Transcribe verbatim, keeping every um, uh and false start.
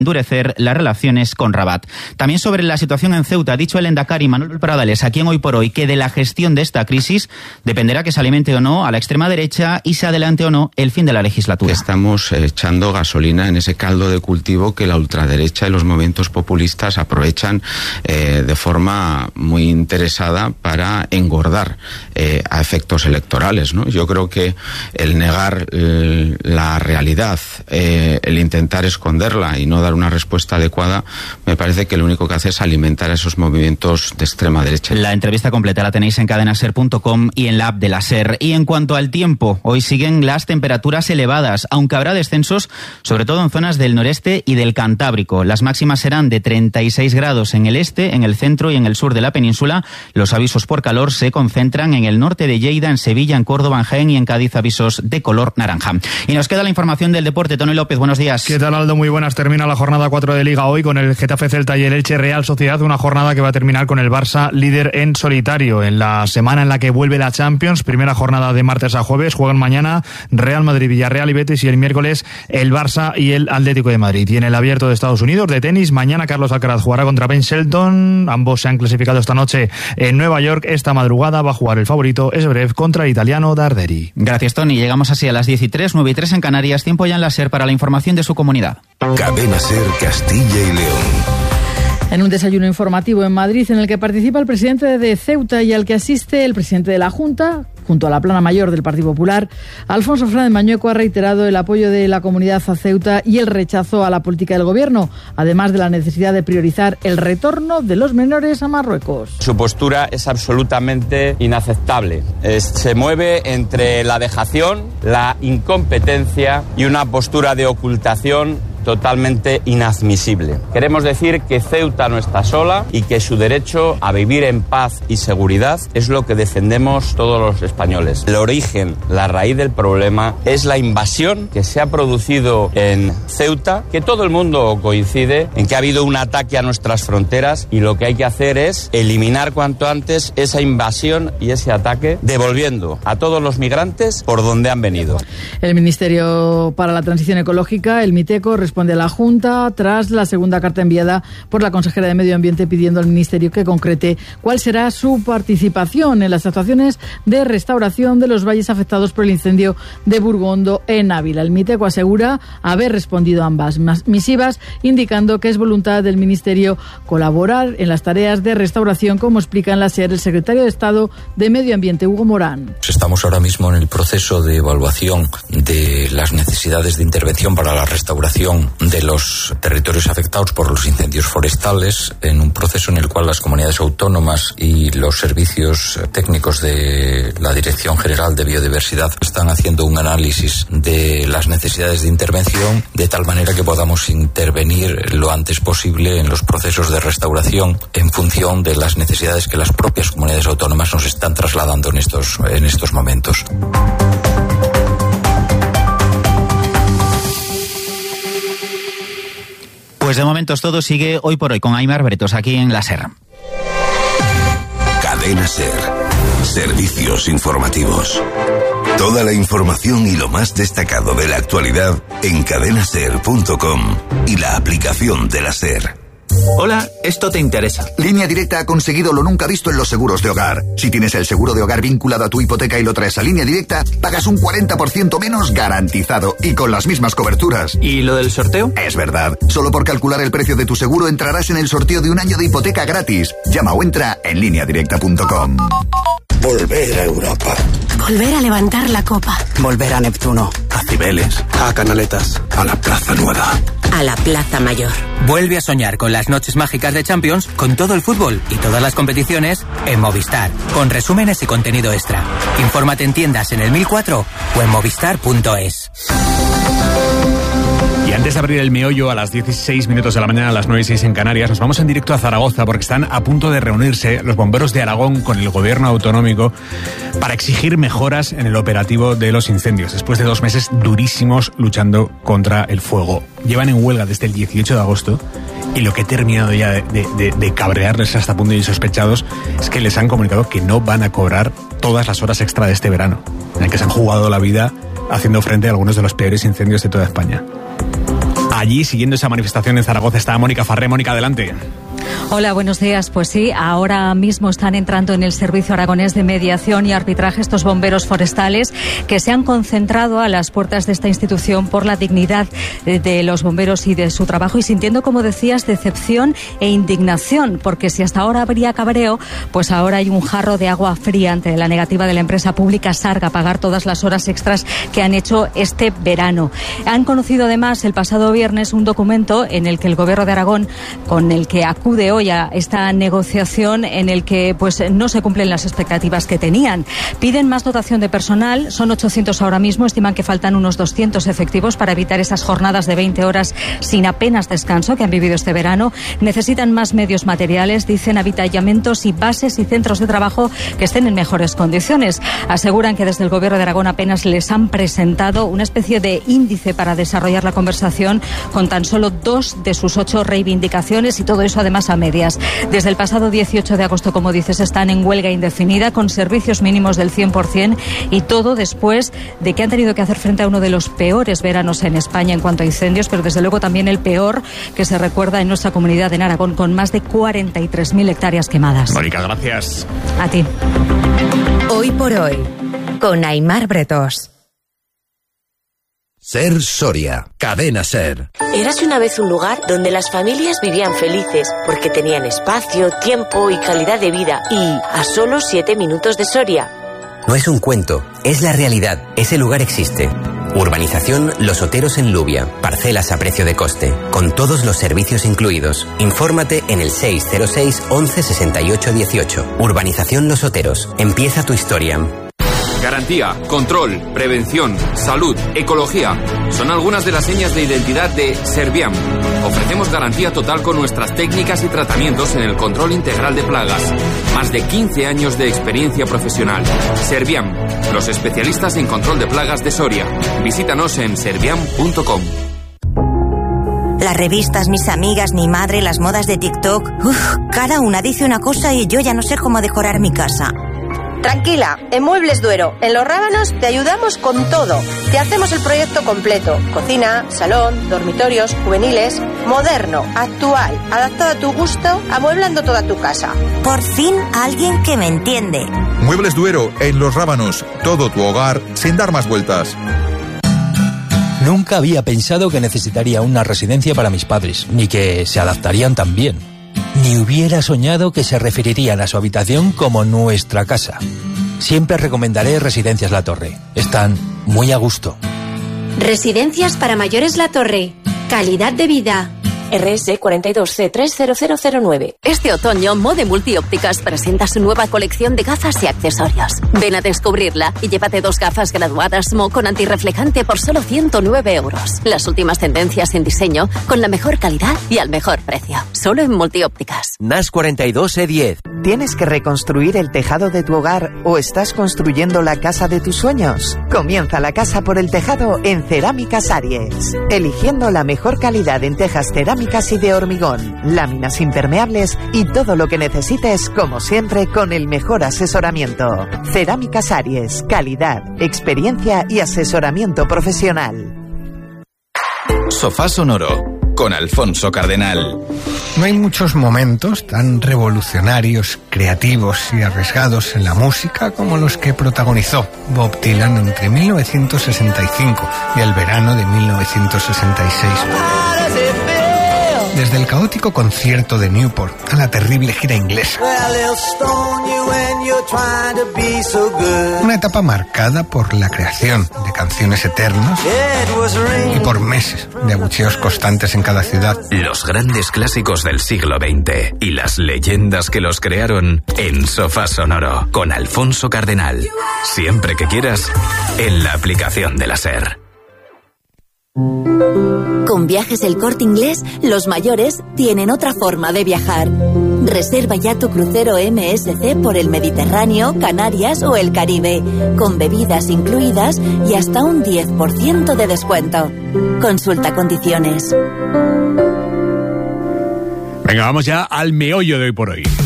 endurecer las relaciones con Rabat. También sobre la situación en Ceuta, ha dicho el endacari Manuel Pradales, aquí en Hoy por Hoy, que de la gestión de esta crisis dependerá que se alimente o no a la extrema derecha y se adelante o no el fin de la legislatura. Estamos echando gasolina en ese caldo de cultivo que la ultraderecha y los movimientos populistas aprovechan eh, de forma muy interesada para engordar eh, a efectos electorales, ¿no? Yo creo que el negar eh, la realidad, eh, el intentar esconderla y no dar una respuesta adecuada, me parece que lo único que hace es alimentar a esos movimientos de extrema derecha. La entrevista completa la tenéis en cadenaser punto com y en la app de la SER. Y en cuanto al tiempo, hoy siguen las temperaturas elevadas, aunque habrá descensos, sobre todo en zonas del noreste y del Cantábrico. Las máximas serán de treinta y seis grados en el este, en el centro y en el sur de la península. Los avisos por calor se concentran en el norte de Lleida, en Sevilla, en Córdoba, en Jaén y en Cádiz, avisos de color naranja. Y nos queda la información del deporte. Tony López, buenos días. ¿Qué tal, Aldo? Muy buenas. Termina la jornada cuatro de Liga hoy con el Getafe Celta y el Elche Real Sociedad, una jornada que va a terminar con el Barça líder en solitario. En la semana en la que vuelve la Champions, primera jornada de martes a jueves, juegan mañana Real Madrid, Villarreal y Betis, y el miércoles el Barça y el Atlético de Madrid. Y en el Abierto de Estados Unidos de tenis, mañana Carlos Alcaraz jugará contra Ben Shelton. Ambos se han clasificado esta noche en Nueva York. Esta madrugada va a jugar el favorito Zverev contra el italiano Darderi. Gracias, Tony. Llegamos así a las diez y tres, nueve y tres en Canarias. Tiempo ya en la SER para la información de su comunidad. Cadena SER Castilla y León. En un desayuno informativo en Madrid, en el que participa el presidente de Ceuta y al que asiste el presidente de la Junta, junto a la plana mayor del Partido Popular, Alfonso Fernández Mañueco ha reiterado el apoyo de la comunidad a Ceuta y el rechazo a la política del gobierno, además de la necesidad de priorizar el retorno de los menores a Marruecos. Su postura es absolutamente inaceptable. Es, se mueve entre la dejación, la incompetencia y una postura de ocultación totalmente inadmisible. Queremos decir que Ceuta no está sola y que su derecho a vivir en paz y seguridad es lo que defendemos todos los españoles. El origen, la raíz del problema es la invasión que se ha producido en Ceuta, que todo el mundo coincide en que ha habido un ataque a nuestras fronteras y lo que hay que hacer es eliminar cuanto antes esa invasión y ese ataque, devolviendo a todos los migrantes por donde han venido. El Ministerio para la Transición Ecológica, el MITECO, responde a la Junta tras la segunda carta enviada por la consejera de Medio Ambiente pidiendo al Ministerio que concrete cuál será su participación en las actuaciones de restauración de los valles afectados por el incendio de Burgondo en Ávila. El MITECO asegura haber respondido a ambas misivas, indicando que es voluntad del Ministerio colaborar en las tareas de restauración, como explica en la SER el secretario de Estado de Medio Ambiente, Hugo Morán. Estamos ahora mismo en el proceso de evaluación de las necesidades de intervención para la restauración de los territorios afectados por los incendios forestales, en un proceso en el cual las comunidades autónomas y los servicios técnicos de la Dirección General de Biodiversidad están haciendo un análisis de las necesidades de intervención, de tal manera que podamos intervenir lo antes posible en los procesos de restauración en función de las necesidades que las propias comunidades autónomas nos están trasladando en estos, en estos momentos. Pues de momento todo sigue hoy por hoy con Aimar Bretos aquí en la SER. Cadena SER. Servicios informativos. Toda la información y lo más destacado de la actualidad en cadenaser punto com y la aplicación de la SER. Hola, esto te interesa. Línea Directa ha conseguido lo nunca visto en los seguros de hogar. Si tienes el seguro de hogar vinculado a tu hipoteca y lo traes a Línea Directa, pagas un cuarenta por ciento menos garantizado y con las mismas coberturas. ¿Y lo del sorteo? Es verdad. Solo por calcular el precio de tu seguro entrarás en el sorteo de un año de hipoteca gratis. Llama o entra en línea directa punto com. Volver a Europa. Volver a levantar la copa. Volver a Neptuno. A Cibeles. A Canaletas. A la Plaza Nueva. A la Plaza Mayor. Vuelve a soñar con las noches mágicas de Champions, con todo el fútbol y todas las competiciones en Movistar, con resúmenes y contenido extra. Infórmate en tiendas en el mil cuatro o en movistar punto es. Y antes de abrir el meollo a las dieciséis minutos de la mañana, a las nueve y seis en Canarias, nos vamos en directo a Zaragoza porque están a punto de reunirse los bomberos de Aragón con el gobierno autonómico para exigir mejoras en el operativo de los incendios, después de dos meses durísimos luchando contra el fuego. Llevan en huelga desde el dieciocho de agosto y lo que he terminado ya de, de, de, de cabrearles hasta punto de insospechados es que les han comunicado que no van a cobrar todas las horas extra de este verano, en el que se han jugado la vida haciendo frente a algunos de los peores incendios de toda España. allí siguiendo esa manifestación en Zaragoza. Está Mónica Farré. Mónica, adelante. Hola, buenos días. Pues sí, ahora mismo están entrando en el Servicio Aragonés de Mediación y Arbitraje estos bomberos forestales que se han concentrado a las puertas de esta institución por la dignidad de los bomberos y de su trabajo, y sintiendo, como decías, decepción e indignación, porque si hasta ahora habría cabreo, pues ahora hay un jarro de agua fría ante la negativa de la empresa pública Sarga a pagar todas las horas extras que han hecho este verano. Han conocido además el pasado viernes un documento en el que el Gobierno de Aragón, con el que acude hoy a esta negociación, en el que pues no se cumplen las expectativas que tenían. Piden más dotación de personal, son ochocientos ahora mismo, estiman que faltan unos doscientos efectivos para evitar esas jornadas de veinte horas sin apenas descanso que han vivido este verano. Necesitan más medios materiales, dicen, avituallamientos y bases y centros de trabajo que estén en mejores condiciones. Aseguran que desde el Gobierno de Aragón apenas les han presentado una especie de índice para desarrollar la conversación, con tan solo dos de sus ocho reivindicaciones, y todo eso además a medias. Desde el pasado dieciocho de agosto, como dices, están en huelga indefinida con servicios mínimos del cien por ciento, y todo después de que han tenido que hacer frente a uno de los peores veranos en España en cuanto a incendios, pero desde luego también el peor que se recuerda en nuestra comunidad en Aragón, con más de cuarenta y tres mil hectáreas quemadas. Mónica, gracias. A ti. Hoy por hoy, con Aimar Bretos. Ser Soria, Cadena Ser. Érase una vez un lugar donde las familias vivían felices porque tenían espacio, tiempo y calidad de vida, y a solo siete minutos de Soria. No es un cuento, es la realidad. Ese lugar existe. Urbanización Los Oteros en Lubia. Parcelas a precio de coste, con todos los servicios incluidos. Infórmate en el seis cero seis, once, sesenta y ocho, dieciocho. Urbanización Los Oteros. Empieza tu historia. Garantía, control, prevención, salud, ecología. Son algunas de las señas de identidad de Serviam. Ofrecemos garantía total con nuestras técnicas y tratamientos en el control integral de plagas. Más de quince años de experiencia profesional. Serviam, los especialistas en control de plagas de Soria. Visítanos en serviam punto com. Las revistas, mis amigas, mi madre, las modas de TikTok. Uf, cada una dice una cosa y yo ya no sé cómo decorar mi casa. Tranquila, en Muebles Duero, en Los Rábanos, te ayudamos con todo. Te hacemos el proyecto completo. Cocina, salón, dormitorios, juveniles, moderno, actual, adaptado a tu gusto, amueblando toda tu casa. Por fin alguien que me entiende. Muebles Duero, en Los Rábanos. Todo tu hogar sin dar más vueltas. Nunca había pensado que necesitaría una residencia para mis padres, ni que se adaptarían tan bien. Ni hubiera soñado que se referirían a su habitación como nuestra casa. Siempre recomendaré Residencias La Torre. Están muy a gusto. Residencias para mayores La Torre. Calidad de vida. R S cuarenta y dos C tres cero cero cero nueve. Este otoño, Mode Multiópticas presenta su nueva colección de gafas y accesorios. Ven a descubrirla y llévate dos gafas graduadas M O con antirreflejante por solo ciento nueve euros. Las últimas tendencias en diseño con la mejor calidad y al mejor precio. Solo en Multiópticas. N A S cuarenta y dos E diez. ¿Tienes que reconstruir el tejado de tu hogar o estás construyendo la casa de tus sueños? Comienza la casa por el tejado en Cerámicas Aries. Eligiendo la mejor calidad en tejas cerámicas y de hormigón, láminas impermeables y todo lo que necesites, como siempre, con el mejor asesoramiento. Cerámicas Aries. Calidad, experiencia y asesoramiento profesional. Sofá Sonoro, con Alfonso Cardenal. No hay muchos momentos tan revolucionarios, creativos y arriesgados en la música como los que protagonizó Bob Dylan entre mil novecientos sesenta y cinco y el verano de mil novecientos sesenta y seis. Desde el caótico concierto de Newport a la terrible gira inglesa. Una etapa marcada por la creación de canciones eternas y por meses de abucheos constantes en cada ciudad. Los grandes clásicos del siglo veinte y las leyendas que los crearon en Sofá Sonoro con Alfonso Cardenal. Siempre que quieras, en la aplicación de la SER. Con Viajes El Corte Inglés, los mayores tienen otra forma de viajar. Reserva ya tu crucero M S C por el Mediterráneo, Canarias o el Caribe, con bebidas incluidas y hasta un diez por ciento de descuento. Consulta condiciones. Venga, vamos ya al meollo de hoy por hoy.